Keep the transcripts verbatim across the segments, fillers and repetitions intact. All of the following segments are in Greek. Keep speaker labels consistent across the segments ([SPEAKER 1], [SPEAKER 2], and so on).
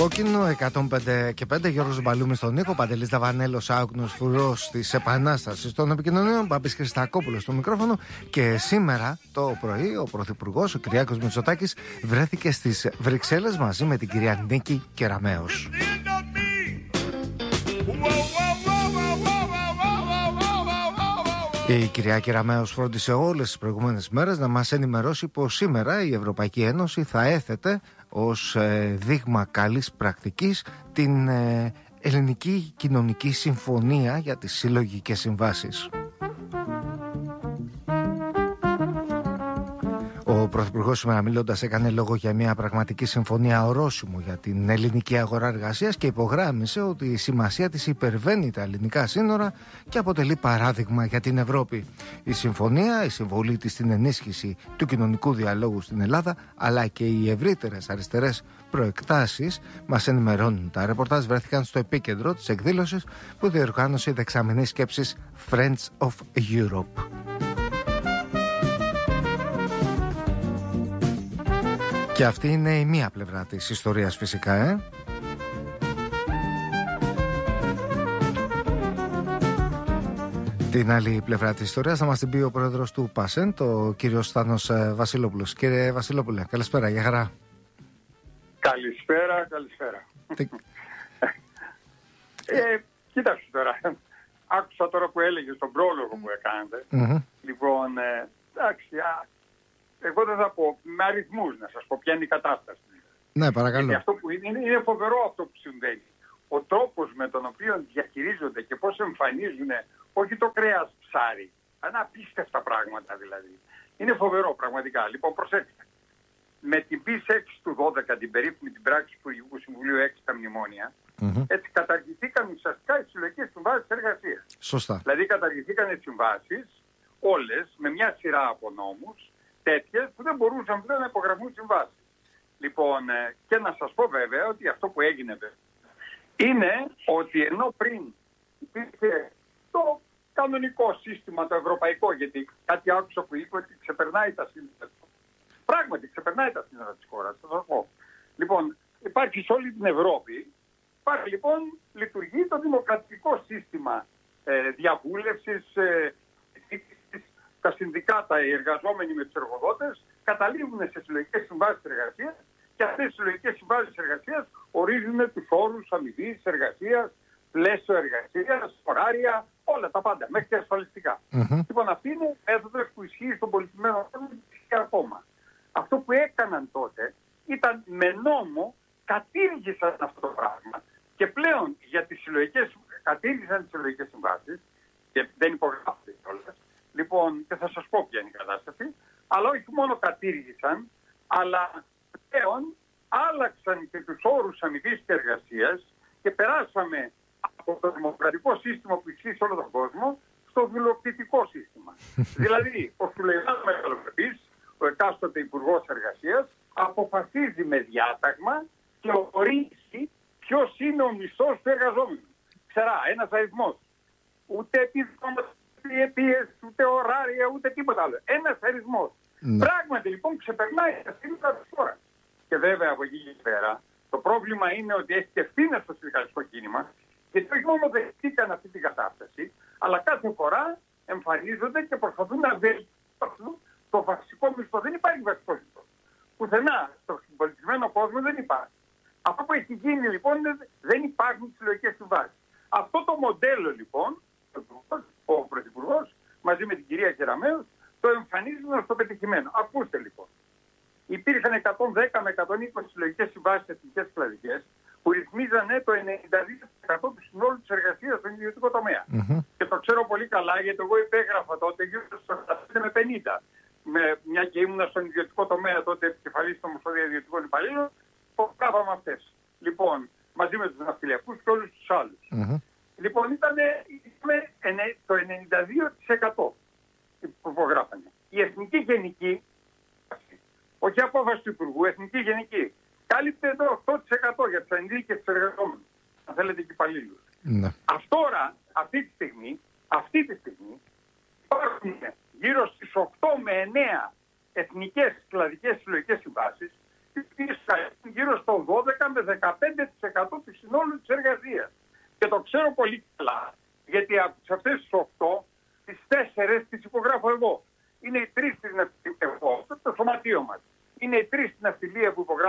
[SPEAKER 1] Κόκκινο εκατόν πέντε και πέντε, Γιώργος Μπαλούμης στον ήχο, Παντελής Δαβανέλος, άγνος φουρός της επανάστασης των επικοινωνίων, Μπάμπης Χριστακόπουλος στο μικρόφωνο. Και σήμερα το πρωί ο Πρωθυπουργός, ο Κυριάκος Μητσοτάκης, βρέθηκε στις Βρυξέλλες μαζί με την κυρία Νίκη Κεραμέως. Η κυρία Κεραμέως φρόντισε όλες τις προηγούμενες μέρες να μας ενημερώσει πως σήμερα η Ευρωπαϊκή Ένωση θα έθετε ως ε, δείγμα καλής πρακτικής την ε, Ελληνική Κοινωνική Συμφωνία για τις Συλλογικές Συμβάσεις. Ο Πρωθυπουργός σήμερα μιλώντας έκανε λόγο για μια πραγματική συμφωνία ορόσημο για την ελληνική αγορά εργασίας και υπογράμμισε ότι η σημασία της υπερβαίνει τα ελληνικά σύνορα και αποτελεί παράδειγμα για την Ευρώπη. Η συμφωνία, η συμβολή της στην ενίσχυση του κοινωνικού διαλόγου στην Ελλάδα, αλλά και οι ευρύτερες αριστερές προεκτάσεις μας ενημερώνουν. Τα ρεπορτάζ βρέθηκαν στο επίκεντρο της εκδήλωσης που διοργάνωσε η δεξαμενή σκέψης Friends of Europe. Και αυτή είναι η μία πλευρά της ιστορίας φυσικά, ε. Την άλλη πλευρά της ιστορίας θα μας την πει ο πρόεδρος του ΠΑΣΕΝ, το κύριος Στάνος Βασιλόπουλος. Κύριε Βασιλόπουλε, καλησπέρα, για χαρά.
[SPEAKER 2] Καλησπέρα, καλησπέρα. Τι... ε, κοίταξε τώρα, άκουσα τώρα που έλεγε στον πρόλογο που έκανατε. Mm-hmm. Λοιπόν, ε, εντάξει, εγώ δεν θα πω, με αριθμούς να σας πω ποια είναι η κατάσταση.
[SPEAKER 1] Ναι, παρακαλώ.
[SPEAKER 2] Γιατί αυτό που είναι, είναι φοβερό αυτό που συμβαίνει. Ο τρόπος με τον οποίο διαχειρίζονται και πώς εμφανίζουν, όχι το κρέας ψάρι, αλλά απίστευτα πράγματα δηλαδή. Είναι φοβερό πραγματικά. Λοιπόν, προσέξτε. Με την πι έξι του δώδεκα, την περίφημη την πράξη του Υπουργικού Συμβουλίου έξι τα μνημόνια, mm-hmm. έτσι καταργηθήκαν ουσιαστικά οι συλλογικές συμβάσεις εργασίας.
[SPEAKER 1] Σωστά.
[SPEAKER 2] Δηλαδή καταργηθήκαν οι συμβάσεις όλες με μια σειρά από νόμους, τέτοιες που δεν μπορούσαν πλέον να υπογραφούν συμβάσεις. Λοιπόν, και να σας πω βέβαια ότι αυτό που έγινε είναι ότι ενώ πριν υπήρχε το κανονικό σύστημα, το ευρωπαϊκό, γιατί κάτι άκουσα που είπε ότι ξεπερνάει τα σύνορα. Πράγματι, ξεπερνάει τα σύνορα της χώρας, θα σας πω. Λοιπόν, υπάρχει σε όλη την Ευρώπη, υπάρχει λοιπόν, λειτουργεί το δημοκρατικό σύστημα ε, διαβούλευσης, ε, τα συνδικάτα, οι εργαζόμενοι με τους εργοδότες, καταλήγουν σε συλλογικές συμβάσεις εργασίας και αυτές οι συλλογικές συμβάσεις εργασίας ορίζουν τους όρους αμοιβής εργασίας, πλαίσιο εργασίας, ωράρια, όλα τα πάντα, μέχρι και ασφαλιστικά. Mm-hmm. Λοιπόν, αυτή είναι μέθοδος που ισχύει στον πολιτισμένο κόσμο και ακόμα. Αυτό που έκαναν τότε ήταν με νόμο κατήργησαν αυτό το πράγμα και πλέον για τις συλλογικές, κατήργησαν τις συλλογικές συμβάσεις και δεν υπογράφονται κιόλας. Λοιπόν, και θα σας πω ποια είναι η κατάσταση, αλλά όχι μόνο κατήργησαν, αλλά πλέον άλλαξαν και τους όρους αμοιβής και εργασίας και περάσαμε από το δημοκρατικό σύστημα που ισχύει σε όλο τον κόσμο στο δουλοκτητικό σύστημα. Δηλαδή, ο Σουλεϊμάν Μεγαλοπρεπής, ο εκάστοτε Υπουργός Εργασίας, αποφασίζει με διάταγμα και ορίζει ποιος είναι ο μισθός του εργαζόμενου. Ξερά, ένας αριθμός. Ούτε επιδόματα, ούτε αιτίες, ούτε ωράρια, ούτε τίποτα άλλο. Ένας αριθμός. Ναι. Πράγματι λοιπόν ξεπερνάει τα σύνορα της χώρας. Και βέβαια από εκεί και πέρα το πρόβλημα είναι ότι έχει και ευθύνες στο συνδικαλιστικό κίνημα, γιατί όχι μόνο δεχτήκαν αυτή την κατάσταση, αλλά κάθε φορά εμφανίζονται και προσπαθούν να βελτιώσουν το βασικό μισθό. Δεν υπάρχει βασικό μισθό. Πουθενά στον πολιτισμένο κόσμο δεν υπάρχει. Αυτό που έχει γίνει λοιπόν είναι δεν υπάρχουν συλλογικές συμβάσεις. Αυτό το μοντέλο λοιπόν, ο Πρωθυπουργός μαζί με την κυρία Κεραμέως το εμφανίζουν ως το πετυχημένο. Ακούστε λοιπόν. Υπήρχαν εκατόν δέκα με εκατόν είκοσι συλλογικές συμβάσεις εθνικές κλαδικές που ρυθμίζανε το ενενήντα δύο τοις εκατό του συνόλου της εργασίας στον ιδιωτικό τομέα. Mm-hmm. Και το ξέρω πολύ καλά γιατί εγώ υπέγραφα τότε γύρω στο σαράντα πέντε με πενήντα. Με, μια και ήμουνα στον ιδιωτικό τομέα τότε επικεφαλής των Ομοσπονδίων Ιδιωτικών Υπαλλήλων, υπογράφαμε αυτές. Λοιπόν, μαζί με τους ναυτιλιακούς και όλους τους άλλους. Mm-hmm. Λοιπόν, ήταν το ενενήντα δύο τοις εκατό που υπογράφανε. Η Εθνική Γενική, όχι απόφαση του Υπουργού, Εθνική Γενική, κάλυπτε το οκτώ τοις εκατό για τους ενήλικες τους εργαζόμενους, αν θέλετε και υπαλλήλους. Mm-hmm. Αυτόρα, αυτή τη στιγμή, αυτή τη στιγμή, υπάρχουν γύρω στις οκτώ με εννέα εθνικές κλαδικές συλλογικές συμβάσεις, γύρω στο δώδεκα με δεκαπέντε τοις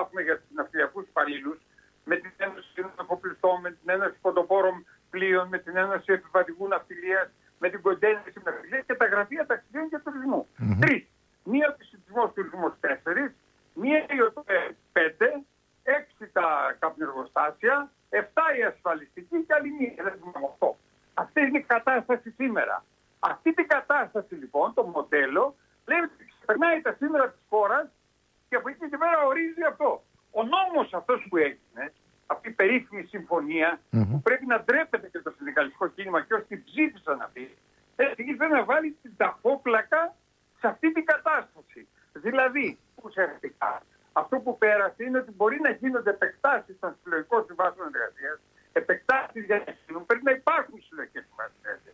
[SPEAKER 2] υπογράφουμε για τους ναυτιλιακούς υπαλλήλους με την Ένωση των Εφοπλιστών, με την Ένωση Ποντοπόρων Πλοίων, με την Ένωση Επιβατικού Ναυτιλίας, με την Κοντέινερ Ναυτιλίας και τα γραφεία ταξιδιών και τουρισμού. Mm-hmm. Τρεις. Μία ο επιστημισμός τουρισμός τέσσερις, μία η ΟΤΟΕ πέντε, έξι τα καπνεργοστάσια, εφτά η ασφαλιστική και άλλη μία. αυτό. Αυτή είναι η κατάσταση σήμερα. Αυτή την κατάσταση λοιπόν, το μοντέλο, λέει ότι ξεπερνάει τα σύνορα της χώρας και από εκεί και πέρα ορίζει αυτό. Ο νόμος αυτός που έγινε, αυτή η περίφημη συμφωνία, mm-hmm. που πρέπει να ντρέπεται και το συνδικαλιστικό κίνημα και όσοι την ψήφισαν αυτή, έτσι ήθελε να βάλει την ταχόπλακα σε αυτή την κατάσταση. Δηλαδή, ουσιαστικά, αυτό που πέρασε είναι ότι μπορεί να γίνονται επεκτάσεις των συλλογικών συμβάσεων εργασίας, επεκτάσεις για να γίνουν, πρέπει να υπάρχουν συλλογικές συμβάσεις εργασίας.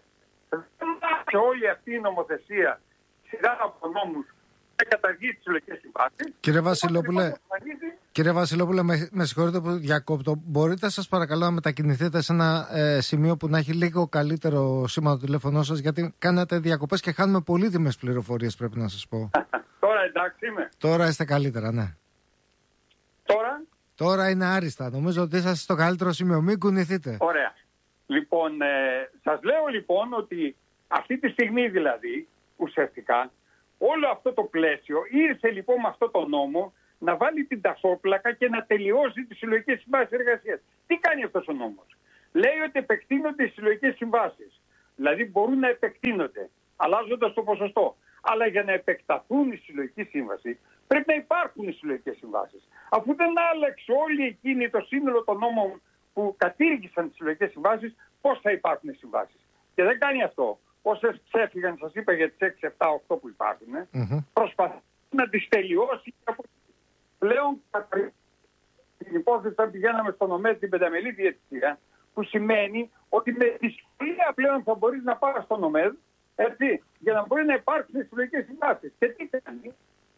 [SPEAKER 2] Σε όλη αυτή η νομοθεσία, σειρά από νόμους, να καταργήσει τις συλλογικές συμβάσεις.
[SPEAKER 1] Κύριε Βασιλόπουλε, κύριε Βασιλόπουλε, με, με συγχωρείτε που διακόπτω. Μπορείτε σας παρακαλώ να μετακινηθείτε σε ένα ε, σημείο που να έχει λίγο καλύτερο σήμα το τηλέφωνό σας, γιατί κάνατε διακοπές και χάνουμε πολύτιμες πληροφορίες, πρέπει να σας πω.
[SPEAKER 2] Τώρα εντάξει είμαι.
[SPEAKER 1] Τώρα είστε καλύτερα, ναι.
[SPEAKER 2] Τώρα.
[SPEAKER 1] Τώρα είναι άριστα. Νομίζω ότι είσαστε στο καλύτερο σημείο. Μην κουνηθείτε.
[SPEAKER 2] Ωραία. Λοιπόν, ε, σας λέω λοιπόν ότι αυτή τη στιγμή δηλαδή, ουσιαστικά, όλο αυτό το πλαίσιο ήρθε λοιπόν με αυτό το νόμο να βάλει την ταχόπλακα και να τελειώσει τις συλλογικές συμβάσεις εργασίας. Τι κάνει αυτός ο νόμος? Λέει ότι επεκτείνονται οι συλλογικές συμβάσεις. Δηλαδή μπορούν να επεκτείνονται, αλλάζοντας το ποσοστό. Αλλά για να επεκταθούν οι συλλογικές σύμβαση πρέπει να υπάρχουν οι συλλογικές συμβάσεις. Αφού δεν άλλαξε όλη εκείνη το σύνολο των νόμων που κατήργησαν τις συλλογικές συμβάσεις, πώς θα υπάρχουν οι συμβάσεις? Και δεν κάνει αυτό. Όσες ξέφυγαν, σας είπα για τις έξι, επτά, οκτώ που υπάρχουν, mm-hmm. προσπαθεί να τις τελειώσει. Πλέον, την υπόθεση θα πηγαίναμε στον ΟΜΕΔ την πενταμελή διαιτησία, που σημαίνει ότι με δυσκολία πλέον θα μπορείς να πάρεις στον ΟΜΕΔ, έτσι, για να μπορεί να υπάρξουν συλλογικές συμβάσεις. Και τι κάνει?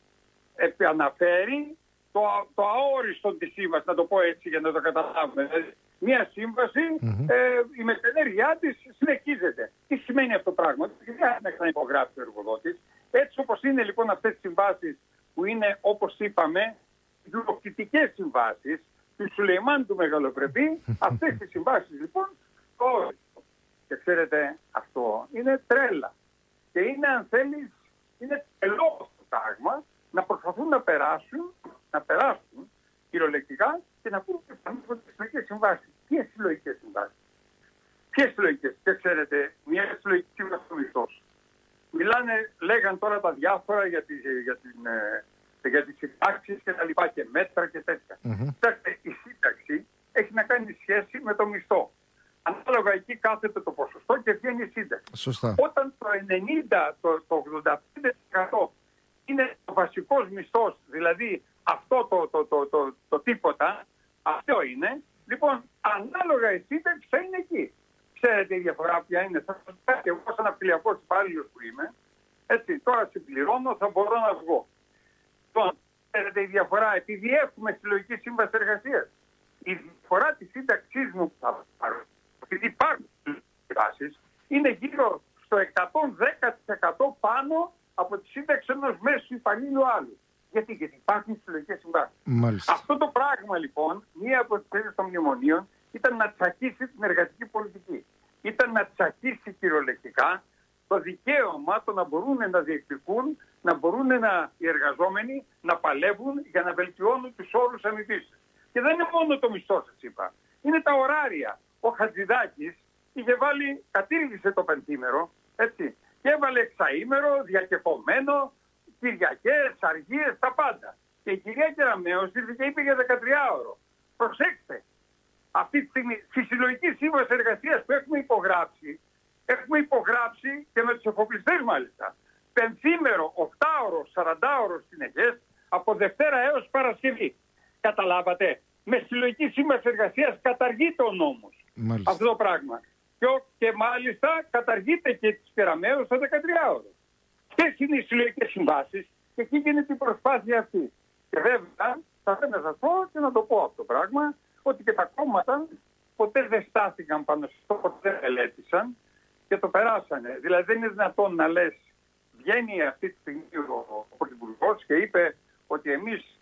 [SPEAKER 2] Ε, αναφέρει το, το αόριστο της σύμβασης, να το πω έτσι για να το καταλάβουμε. Δηλαδή, μία σύμβαση, mm-hmm. ε, η μεσενέργειά της συνεχίζεται. Τι σημαίνει αυτό το πράγμα? Δεν χρειάζεται να ξαναυπογράψει ο εργοδότης. Έτσι όπως είναι λοιπόν αυτές τις συμβάσεις που είναι, όπως είπαμε, ιδιοκτητικές συμβάσεις του Σουλεϊμάν του Μεγαλοπρεπή, αυτές τις συμβάσεις λοιπόν, το... και ξέρετε αυτό είναι τρέλα. Και είναι, αν θέλεις, είναι τρελό αυτό το πράγμα να προσπαθούν να περάσουν, να περάσουν κυριολεκτικά και να πούν ότι τις συλλογικές συμβάσεις. Ποιες συλλογικές συμβάσεις? Ποιες συλλογικές? Και ξέρετε, μια συλλογική σύμβαση στο μισθός. Μιλάνε, λέγαν τώρα τα διάφορα για, τη, για, την, ε, για τις συντάξεις και τα λοιπά και μέτρα και τέτοια. Mm-hmm. Η σύνταξη έχει να κάνει σχέση με το μισθό. Ανάλογα εκεί κάθεται το ποσοστό και βγαίνει η σύνταξη.
[SPEAKER 1] Σωστά.
[SPEAKER 2] Όταν το ενενήντα, το, το ογδόντα πέντε τοις εκατό είναι ο βασικός μισθός, δηλαδή αυτό το, το, το, το, το, το τίποτα, αυτό είναι, λοιπόν, ανάλογα η σύνταξη θα είναι εκεί. Ξέρετε η διαφορά ποια είναι? Θα σας πω και εγώ σαν ναυτιλιακός υπάλληλος που είμαι, έτσι, τώρα συμπληρώνω, θα μπορώ να βγω. Λοιπόν, ξέρετε η διαφορά, επειδή έχουμε συλλογική σύμβαση εργασίας, η διαφορά της σύνταξής μου που θα πάρω, επειδή υπάρχουν συμβάσεις, είναι γύρω στο εκατόν δέκα τοις εκατό πάνω από τη σύνταξη ενός μέσου υπαλλήλου άλλου. Γιατί, γιατί υπάρχουν συλλογικές συμβάσεις. Αυτό το πράγμα λοιπόν, μία από τις θέσεις των μνημονίων ήταν να τσακίσει την εργατική πολιτική. Ήταν να τσακίσει κυριολεκτικά το δικαίωμα το να μπορούν να διεκδικούν, να μπορούν να, οι εργαζόμενοι να παλεύουν για να βελτιώνουν τους όρους αμοιβής. Και δεν είναι μόνο το μισθό, σας είπα. Είναι τα ωράρια. Ο Χατζηδάκης είχε βάλει, κατήργησε το πεντήμερο, έτσι, και έβαλε εξαήμερο, διακεφωμένο, Κυριακές, αργίες, τα πάντα. Και η κυρία Κεραμέως ήρθε και είπε για δεκατριάωρο. Προσέξτε, αυτή τη στιγμή στη συλλογική σύμβαση εργασίας που έχουμε υπογράψει, έχουμε υπογράψει και με τους εφοπλιστές μάλιστα, πενθήμερο, οκτάωρο, σαραντάωρο συνεχές, από Δευτέρα έως Παρασκευή. Καταλάβατε, με συλλογική σύμβαση εργασίας καταργείται ο νόμος. Μάλιστα. Αυτό το πράγμα. Και, και μάλιστα καταργείται και της Κεραμέως το δεκατριάωρο. Ποιες είναι οι συλλογικές συμβάσεις? Και εκεί γίνεται η προσπάθεια αυτή. Και βέβαια, θα πρέπει να σας πω και να το πω αυτό το πράγμα, ότι και τα κόμματα ποτέ δεν στάθηκαν πάνω σε αυτό, ποτέ δεν μελέτησαν και το περάσανε. Δηλαδή δεν είναι δυνατόν να λες, βγαίνει αυτή τη στιγμή ο Πρωθυπουργός και είπε ότι εμείς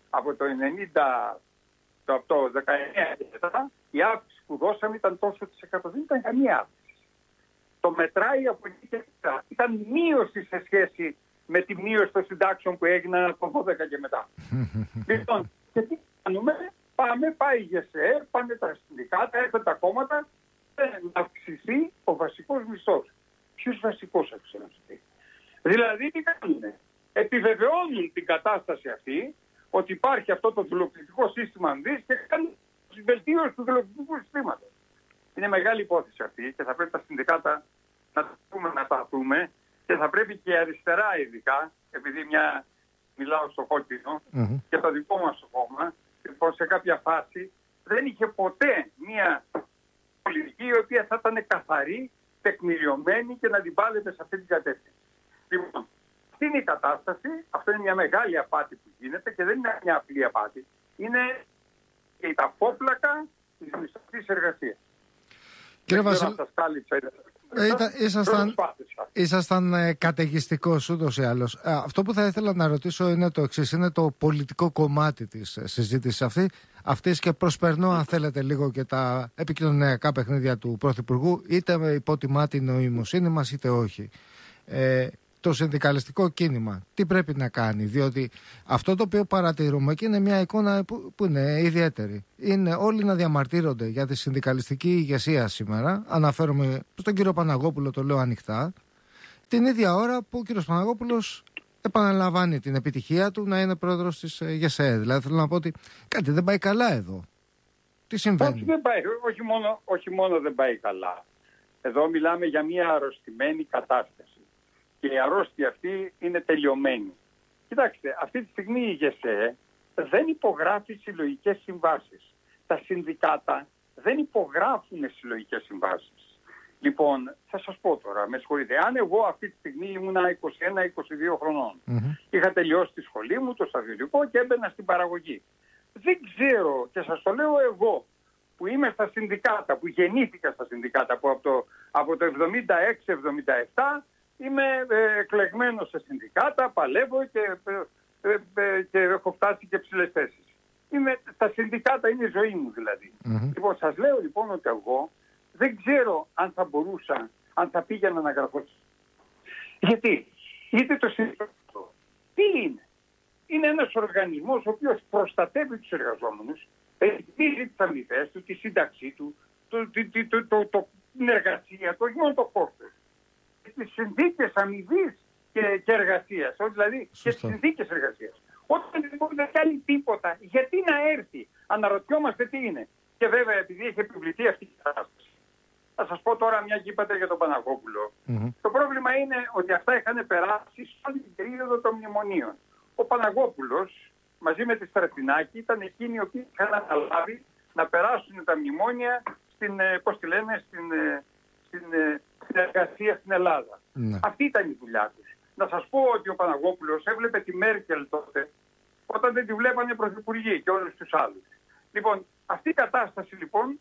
[SPEAKER 2] από το ενενήντα, το, από το δεκαεννιά και μετά, η αύξηση που δώσαμε ήταν τόσο της εκατό, δεν ήταν καμία αύξηση. Το μετράει από εκεί και μετά. Ήταν μείωση σε σχέση με τη μείωση των συντάξεων που έγιναν από το δώδεκα και μετά. Λοιπόν, και τι κάνουμε, πάμε, πάει η ΓΕΣΕ, πάνε τα συνδικάτα, έρχονται τα κόμματα, να αυξηθεί ο βασικός μισθός. Ποιος βασικός αυξηθεί? Δηλαδή τι κάνουν? Επιβεβαιώνουν την κατάσταση αυτή, ότι υπάρχει αυτό το δουλοκτητικό σύστημα ανδύς και κάνουν βελτίωση του δουλοκτητικού συστήματος. Είναι μεγάλη υπόθεση αυτή και θα πρέπει τα συνδικάτα να τα πούμε, να τα δούμε, και θα πρέπει και η αριστερά ειδικά, επειδή μια μιλάω στο κόκκινο mm-hmm. και το δικό μας το κόμμα, λοιπόν σε κάποια φάση δεν είχε ποτέ μια πολιτική η οποία θα ήταν καθαρή, τεκμηριωμένη και να την πάλετε σε αυτή την κατεύθυνση. Λοιπόν, αυτή είναι η κατάσταση, αυτό είναι μια μεγάλη απάτη που γίνεται και δεν είναι μια απλή απάτη. Είναι και η ταφόπλακα της μισθωτής εργασίας.
[SPEAKER 1] Κύριε Βασίλη, ήσασταν, ήσασταν ε, καταιγιστικός ούτως ή άλλως. Ε, αυτό που θα ήθελα να ρωτήσω είναι το εξής, είναι το πολιτικό κομμάτι της συζήτησης αυτή, αυτής, και προσπερνώ αν θέλετε λίγο και τα επικοινωνιακά παιχνίδια του Πρωθυπουργού, είτε υποτιμά την νοημοσύνη μας είτε όχι. Ε, το συνδικαλιστικό κίνημα τι πρέπει να κάνει? Διότι αυτό το οποίο παρατηρούμε, και είναι μια εικόνα που, που είναι ιδιαίτερη, είναι όλοι να διαμαρτύρονται για τη συνδικαλιστική ηγεσία σήμερα. Αναφέρομαι στον κύριο Παναγόπουλο, το λέω ανοιχτά, την ίδια ώρα που ο κύριος Παναγόπουλος επαναλαμβάνει την επιτυχία του να είναι πρόεδρος της ΓΕΣΕ. Δηλαδή θέλω να πω ότι κάτι δεν πάει καλά εδώ. Τι συμβαίνει?
[SPEAKER 2] Όχι, δεν πάει, όχι, μόνο, όχι μόνο δεν πάει καλά. Εδώ μιλάμε για μια αρρωστημένη κατάσταση. Και η αρρώστια αυτή είναι τελειωμένη. Κοιτάξτε, αυτή τη στιγμή η ΓΕΣΕ δεν υπογράφει συλλογικές συμβάσεις. Τα συνδικάτα δεν υπογράφουν συλλογικές συμβάσεις. Λοιπόν, θα σας πω τώρα, με συγχωρείτε, αν εγώ αυτή τη στιγμή ήμουνα είκοσι ένα είκοσι δύο χρονών, mm-hmm. είχα τελειώσει τη σχολή μου, το στρατιωτικό, και έμπαινα στην παραγωγή. Δεν ξέρω, και σας το λέω εγώ, που είμαι στα συνδικάτα, που γεννήθηκα στα συνδικάτα, που από το, από το εβδομήντα έξι εβδομήντα επτά είμαι ε, εκλεγμένος σε συνδικάτα, παλεύω και, ε, ε, και έχω φτάσει και ψηλές θέσεις. Είμαι, τα συνδικάτα είναι η ζωή μου δηλαδή. Mm-hmm. Λοιπόν, σας λέω λοιπόν ότι εγώ δεν ξέρω αν θα μπορούσα, αν θα πήγαινα να γραφώ. Γιατί, γιατί το συνδικάτο τι είναι? Είναι ένας οργανισμός ο οποίος προστατεύει τους εργαζόμενους, εκτίζει τις αμοιβές του, τη σύνταξή του, το, το, το, το, το, την εργασία του, όχι μόνο το κόστος. Τις συνθήκες αμοιβής και, και εργασίας, δηλαδή Σωστό. Και τις συνθήκες εργασίας. Όταν λοιπόν δεν κάνει τίποτα, γιατί να έρθει? Αναρωτιόμαστε τι είναι. Και βέβαια επειδή έχει επιβληθεί αυτή η κατάσταση. Θα σας πω τώρα μια και είπατε για τον Παναγόπουλο. Mm-hmm. Το πρόβλημα είναι ότι αυτά είχαν περάσει σε όλη την περίοδο των μνημονίων. Ο Παναγόπουλος μαζί με τη Στρατινάκη ήταν εκείνοι οι οποίοι είχαν αναλάβει να περάσουν τα μνημόνια στην, πώς τη λένε, στην, στην, στην εργασία στην Ελλάδα. Mm. Αυτή ήταν η δουλειά τους. Να σας πω ότι ο Παναγόπουλος έβλεπε τη Μέρκελ τότε, όταν δεν τη βλέπανε πρωθυπουργοί και όλους τους άλλους. Λοιπόν, αυτή η κατάσταση λοιπόν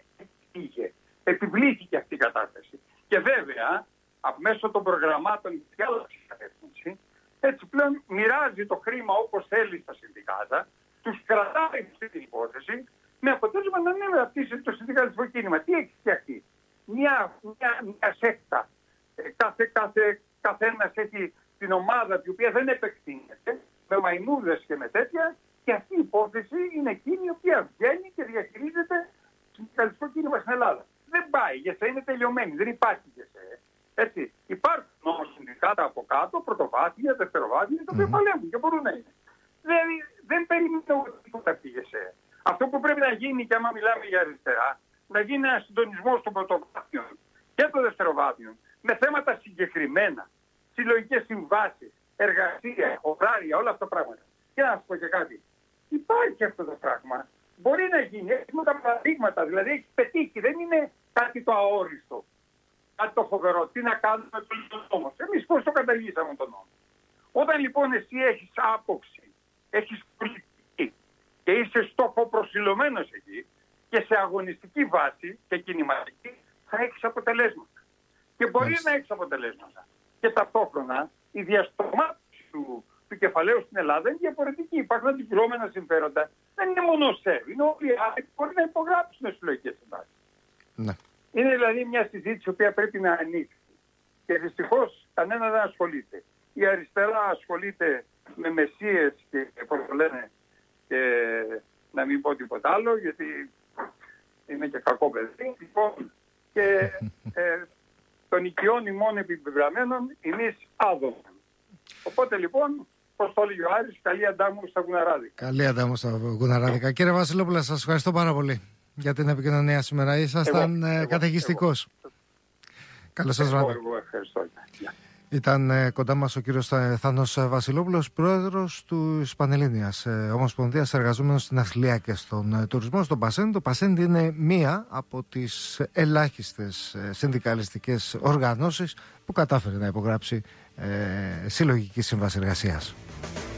[SPEAKER 2] είχε. Επιβλήθηκε αυτή η κατάσταση. Και βέβαια, από μέσω των προγραμμάτων και άλλα κατεύθυνση, έτσι πλέον μοιράζει το χρήμα όπως θέλει στα συνδικάτα, τους κρατάει αυτή την υπόθεση, με αποτέλεσμα να μην αναπτύσσει το συνδικαλιστικό κίνημα. Τι έχει φτιαχτεί? Μια, μια, μια σέκτα. Κάθε, κάθε, καθένας έχει την ομάδα η οποία δεν επεκτείνεται, με μαϊμούδες και με τέτοια, και αυτή η υπόθεση είναι εκείνη η οποία βγαίνει και διαχειρίζεται το συνδικαλιστικό κίνημα στην Ελλάδα. Δεν πάει, η ΓΕΣΕ είναι τελειωμένη, δεν υπάρχει ΓΕΣΕ. Έτσι. Υπάρχουν όμως συνδικάτα από κάτω, πρωτοβάθμια, δευτεροβάθμια, τα οποία παλεύουν και μπορούν να είναι. Δεν, δεν περιμένω τίποτα από τη ΓΕΣΕ. Αυτό που πρέπει να γίνει, και άμα μιλάμε για αριστερά, να γίνει ένα συντονισμό των πρωτοβάθμιων και των δευτεροβάθμιων με θέματα συγκεκριμένα, συλλογικές συμβάσεις, εργασία, ωράρια, όλα αυτά τα πράγματα. Και να σας πω και κάτι. Υπάρχει αυτό το πράγμα. Μπορεί να γίνει, έχουμε τα παραδείγματα, δηλαδή έχει πετύχει, δεν είναι κάτι το αόριστο, κάτι το φοβερό. Τι να κάνουμε με τον νόμο? Εμείς πώς το καταργήσαμε τον νόμο? Όταν λοιπόν εσύ έχεις άποψη, έχεις πολιτική και είσαι στόχοπροσιλωμένος εκεί και σε αγωνιστική βάση και κινηματική, θα έχεις αποτελέσματα. Και μπορεί Μάλιστα. να έχεις αποτελέσματα. Και ταυτόχρονα η διαστρωμάτωση του, του κεφαλαίου στην Ελλάδα είναι διαφορετική. Υπάρχουν αντικρουόμενα συμφέροντα. Δεν είναι μόνο ΣΕΒ. Είναι όλοι οι άλλοι που μπορεί να υπογράψουν συλλογικές συμβάσεις.
[SPEAKER 1] Ναι.
[SPEAKER 2] Είναι δηλαδή μια συζήτηση η οποία πρέπει να ανοίξει. Και δυστυχώς κανένα δεν ασχολείται. Η αριστερά ασχολείται με μεσίες και, πώς το λένε, και να μην πω τίποτα άλλο, γιατί είναι και κακό παιδί. Λοιπόν, και ε, των οικειών ημών επιπεγραμμένων εμείς άδωμεν. Οπότε λοιπόν, πώς το έλεγε ο Άρης, καλή αντάμου στα Γουναράδικα.
[SPEAKER 1] Καλή αντάμου στα Γουναράδικα. Κύριε Βασιλόπουλε, σας ευχαριστώ πάρα πολύ για την επικοινωνία σήμερα. Ήσασταν καταιγιστικός. Καλό σας βράδυ.
[SPEAKER 2] Εγώ ευχαριστώ.
[SPEAKER 1] Ήταν ε, κοντά μας ο κύριος Θάνος Βασιλόπουλος, πρόεδρος του Πανελλήνιας ε, Ομοσπονδίας εργαζόμενων στην Αθλία και στον ε, τουρισμό, στον Πασέντη. Το Πασέντη είναι μία από τις ελάχιστες ε, συνδικαλιστικές οργανώσεις που κατάφερε να υπογράψει ε, συλλογική σύμβαση εργασίας.